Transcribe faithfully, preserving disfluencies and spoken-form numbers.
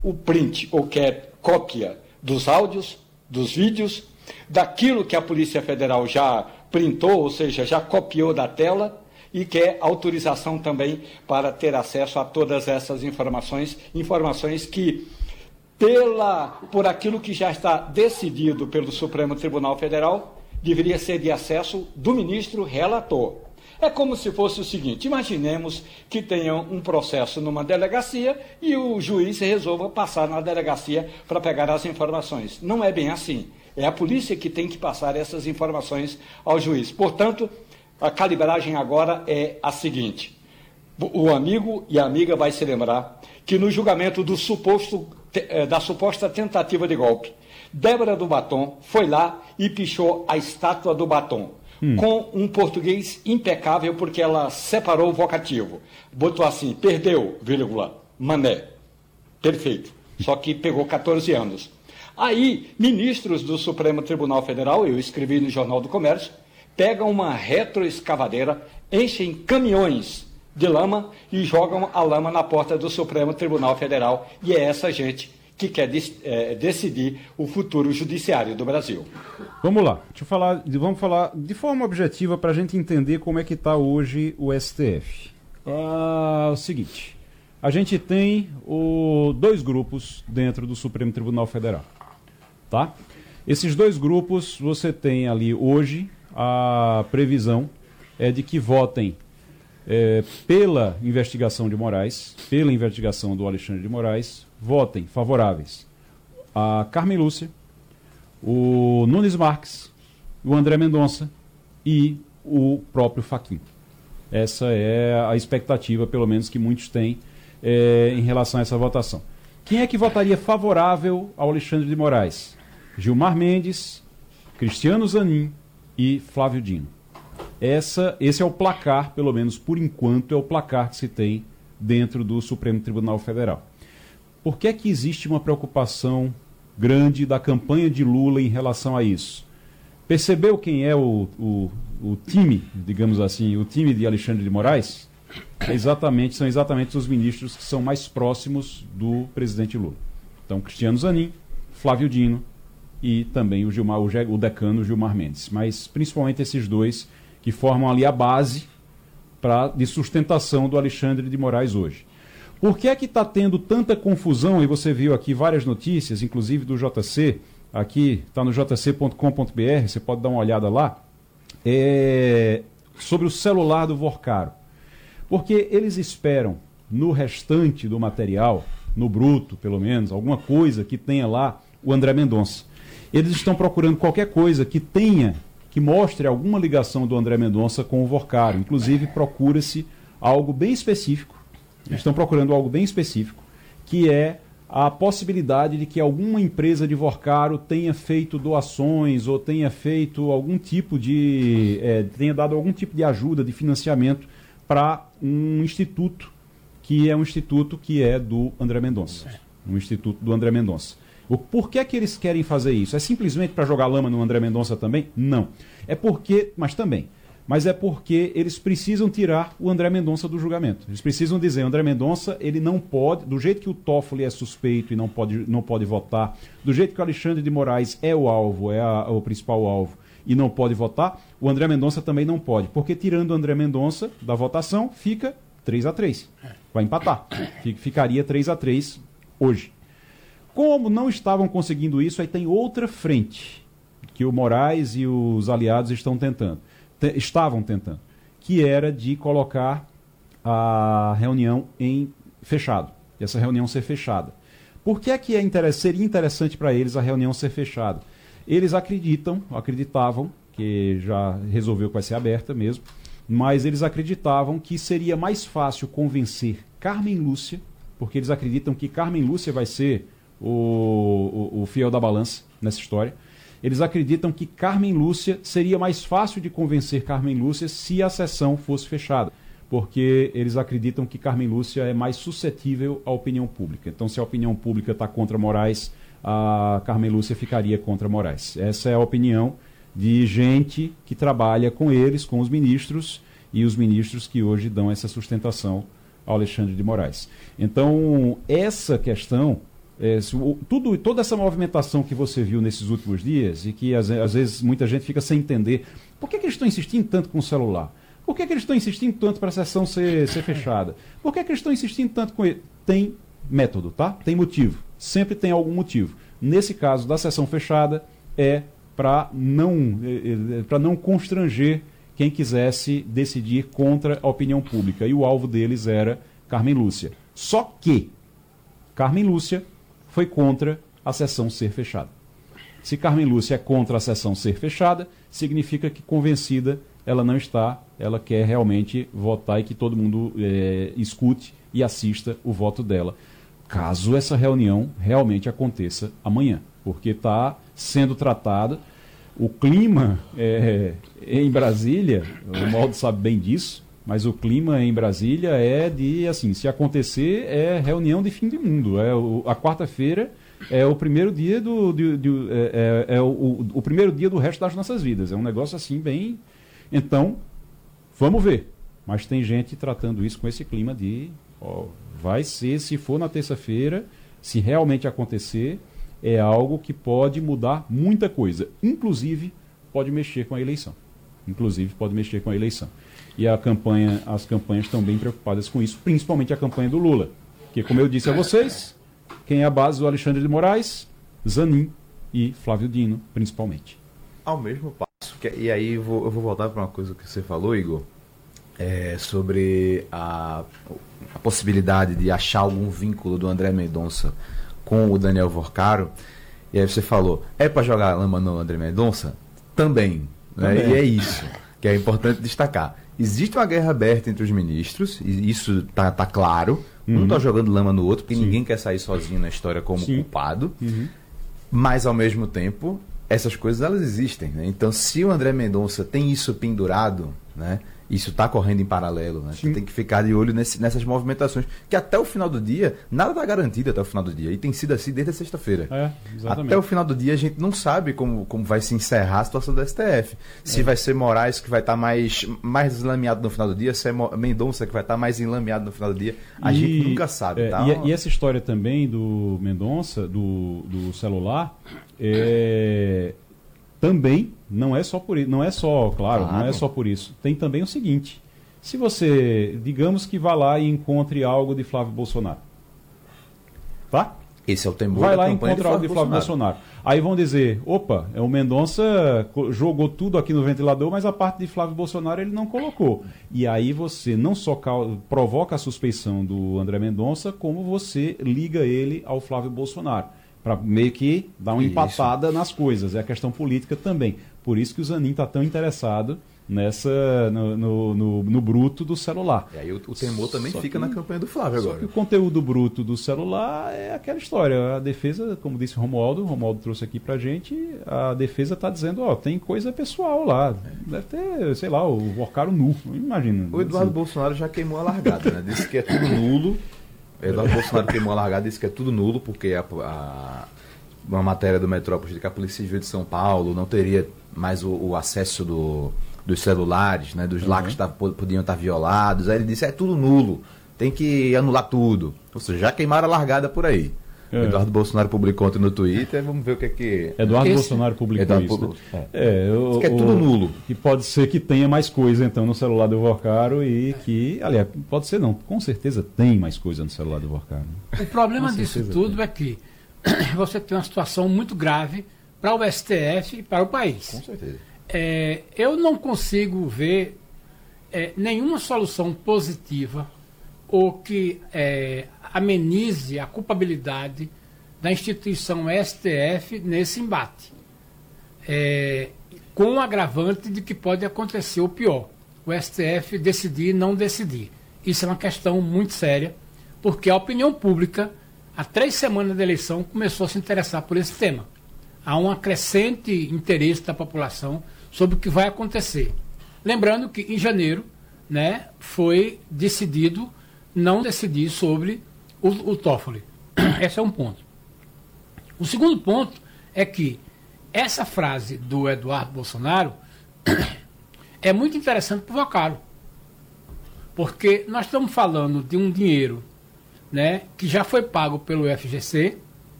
o print ou quer cópia dos áudios, dos vídeos, daquilo que a Polícia Federal já printou, ou seja, já copiou da tela, e quer autorização também para ter acesso a todas essas informações, informações que, pela, por aquilo que já está decidido pelo Supremo Tribunal Federal, deveria ser de acesso do ministro relator. É como se fosse o seguinte: imaginemos que tenha um processo numa delegacia e o juiz resolva passar na delegacia para pegar as informações. Não é bem assim. É a polícia que tem que passar essas informações ao juiz. Portanto, a calibragem agora é a seguinte: o amigo e a amiga vai se lembrar que no julgamento do suposto, da suposta tentativa de golpe, Débora do Batom foi lá e pichou a estátua do Batom. Hum. Com um português impecável, porque ela separou o vocativo. Botou assim: perdeu, vírgula, mané. Perfeito. Só que pegou quatorze anos. Aí, ministros do Supremo Tribunal Federal, eu escrevi no Jornal do Comércio, pegam uma retroescavadeira, enchem caminhões de lama e jogam a lama na porta do Supremo Tribunal Federal. E é essa gente que quer é, decidir o futuro judiciário do Brasil. Vamos lá, deixa eu falar, vamos falar de forma objetiva para a gente entender como é que está hoje o S T F. Ah, o seguinte, a gente tem o, dois grupos dentro do Supremo Tribunal Federal, tá? Esses dois grupos, você tem ali hoje, a previsão é de que votem é, pela investigação de Moraes, pela investigação do Alexandre de Moraes, votem favoráveis a Carmen Lúcia, o Nunes Marques, o André Mendonça e o próprio Fachin. Essa é a expectativa, pelo menos, que muitos têm é, em relação a essa votação. Quem é que votaria favorável ao Alexandre de Moraes? Gilmar Mendes, Cristiano Zanin e Flávio Dino. Essa, esse é o placar, pelo menos por enquanto, é o placar que se tem dentro do Supremo Tribunal Federal. Por que é que existe uma preocupação grande da campanha de Lula em relação a isso? Percebeu quem é o, o, o time, digamos assim, o time de Alexandre de Moraes? É exatamente, são exatamente os ministros que são mais próximos do presidente Lula. Então, Cristiano Zanin, Flávio Dino e também o, Gilmar, o decano Gilmar Mendes. Mas principalmente esses dois que formam ali a base pra, de sustentação do Alexandre de Moraes hoje. Por que é que está tendo tanta confusão, e você viu aqui várias notícias, inclusive do J C, aqui está no j c ponto com ponto b r, você pode dar uma olhada lá, é, sobre o celular do Vorcaro. Porque eles esperam, no restante do material, no bruto pelo menos, alguma coisa que tenha lá o André Mendonça. Eles estão procurando qualquer coisa que tenha, que mostre alguma ligação do André Mendonça com o Vorcaro. Inclusive, procura-se algo bem específico. Eles estão procurando algo bem específico, que é a possibilidade de que alguma empresa de Vorcaro tenha feito doações ou tenha feito algum tipo de... É, tenha dado algum tipo de ajuda, de financiamento para um instituto, que é um instituto que é do André Mendonça. Um instituto do André Mendonça. O, por que é que eles querem fazer isso? É simplesmente para jogar lama no André Mendonça também? Não. É porque... Mas também... Mas é porque eles precisam tirar o André Mendonça do julgamento. Eles precisam dizer, o André Mendonça, ele não pode, do jeito que o Toffoli é suspeito e não pode, não pode votar, do jeito que o Alexandre de Moraes é o alvo, é a, o principal alvo, e não pode votar, o André Mendonça também não pode. Porque tirando o André Mendonça da votação, fica três a três. Vai empatar. Ficaria três a três hoje. Como não estavam conseguindo isso, aí tem outra frente que o Moraes e os aliados estão tentando. estavam tentando, que era de colocar a reunião em fechado, essa reunião ser fechada. Por que é que é interess- seria interessante para eles a reunião ser fechada? Eles acreditam, acreditavam, que já resolveu que vai ser aberta mesmo, mas eles acreditavam que seria mais fácil convencer Carmen Lúcia, porque eles acreditam que Carmen Lúcia vai ser o, o, o fiel da balança nessa história. Eles acreditam que Carmen Lúcia seria mais fácil de convencer Carmen Lúcia se a sessão fosse fechada, porque eles acreditam que Carmen Lúcia é mais suscetível à opinião pública. Então, se a opinião pública está contra Moraes, a Carmen Lúcia ficaria contra Moraes. Essa é a opinião de gente que trabalha com eles, com os ministros, e os ministros que hoje dão essa sustentação ao Alexandre de Moraes. Então, essa questão É, se o, tudo, toda essa movimentação que você viu nesses últimos dias e que às, às vezes muita gente fica sem entender, por que, que eles estão insistindo tanto com o celular? Por que, que eles estão insistindo tanto para a sessão ser, ser fechada? Por que, que eles estão insistindo tanto com ele? Tem método, tá? Tem motivo. Sempre tem algum motivo. Nesse caso da sessão fechada, é para não, é, para não constranger quem quisesse decidir contra a opinião pública. E o alvo deles era Carmen Lúcia. Só que Carmen Lúcia foi contra a sessão ser fechada. Se Carmen Lúcia é contra a sessão ser fechada, significa que convencida ela não está, ela quer realmente votar e que todo mundo é, escute e assista o voto dela, caso essa reunião realmente aconteça amanhã, porque está sendo tratado o clima é, em Brasília, o Maldo sabe bem disso, mas o clima em Brasília é de, assim, se acontecer, é reunião de fim de mundo. É o, a quarta-feira é o primeiro dia do, do, do é, é, é o, o primeiro dia do resto das nossas vidas. É um negócio assim bem. Então, vamos ver. Mas tem gente tratando isso com esse clima de, ó, vai ser, se for na terça-feira, se realmente acontecer, é algo que pode mudar muita coisa. Inclusive, pode mexer com a eleição. Inclusive, pode mexer com a eleição. E a campanha, as campanhas estão bem preocupadas com isso, principalmente a campanha do Lula. Que, como eu disse a vocês, quem é a base do Alexandre de Moraes, Zanin e Flávio Dino, principalmente. Ao mesmo passo, que, e aí eu vou, eu vou voltar para uma coisa que você falou, Igor, é, sobre a, a possibilidade de achar algum vínculo do André Mendonça com o Daniel Vorcaro. E aí você falou, é para jogar lama no André Mendonça? Também. Né? Também. E é isso que é importante destacar. Existe uma guerra aberta entre os ministros, e isso tá, tá claro. Uhum. Um tá jogando lama no outro, porque Sim. ninguém quer sair sozinho na história como Sim. culpado. Uhum. Mas, ao mesmo tempo, essas coisas elas existem. Né? Então, se o André Mendonça tem isso pendurado, né? Isso está correndo em paralelo. Né? Você tem que ficar de olho nesse, nessas movimentações. Que até o final do dia, nada está garantido até o final do dia. E tem sido assim desde a sexta-feira. É, até o final do dia, a gente não sabe como, como vai se encerrar a situação do S T F. Se é. vai ser Moraes que vai estar tá mais, mais enlameado no final do dia, se é Mendonça que vai estar tá mais enlameado no final do dia. A e, gente nunca sabe. É, tá? e, e essa história também do Mendonça, do, do celular, é... também não é só por isso, não é só, claro, claro, não é só por isso. Tem também o seguinte: se você, digamos que vá lá e encontre algo de Flávio Bolsonaro, tá? Esse é o temor Vai da lá e campanha encontra algo de Flávio Bolsonaro. Bolsonaro. Aí vão dizer, opa, o Mendonça jogou tudo aqui no ventilador, mas a parte de Flávio Bolsonaro ele não colocou. E aí você não só provoca a suspeição do André Mendonça, como você liga ele ao Flávio Bolsonaro, para meio que dar uma empatada isso. nas coisas. É a questão política também. Por isso que o Zanin está tão interessado nessa, no, no, no, no bruto do celular. E aí o, o temor também só fica que, na campanha do Flávio agora. Só que o conteúdo bruto do celular é aquela história. A defesa, como disse o Romualdo, o Romualdo trouxe aqui pra gente, a defesa está dizendo, ó, tem coisa pessoal lá. Deve ter, sei lá, o Vorcaro nu. Imagina. O Eduardo assim. Bolsonaro já queimou a largada, né? Disse que é tudo nulo. Eduardo Bolsonaro queimou a largada, disse que é tudo nulo, porque a, a, uma matéria do Metrópolis de que a Polícia Civil de São Paulo não teria mais o, o acesso do, dos celulares, né, dos uhum. lacres tá, podiam estar violados. Aí ele disse, é tudo nulo, tem que anular tudo. Ou seja, já queimaram a largada por aí. É. O Eduardo Bolsonaro publicou ontem no Twitter, vamos ver o que é que... Eduardo Esse... Bolsonaro publicou Eduardo isso. Pub... Né? É, é, o, que é tudo nulo. Que pode ser que tenha mais coisa, então, no celular do Vorcaro e que... Aliás, pode ser não, com certeza tem mais coisa no celular do Vorcaro. O problema disso tudo tem. é que você tem uma situação muito grave para o S T F e para o país. Com certeza. É, eu não consigo ver é, nenhuma solução positiva ou que é, amenize a culpabilidade da instituição S T F nesse embate. É, com o agravante de que pode acontecer o pior, o S T F decidir não decidir. Isso é uma questão muito séria, porque a opinião pública, há três semanas da eleição, começou a se interessar por esse tema. Há um crescente interesse da população sobre o que vai acontecer. Lembrando que em janeiro, né, foi decidido não decidir sobre o, o Toffoli. Esse é um ponto. O segundo ponto é que essa frase do Eduardo Bolsonaro é muito interessante para o Vorcaro, porque nós estamos falando de um dinheiro, né, que já foi pago pelo F G C,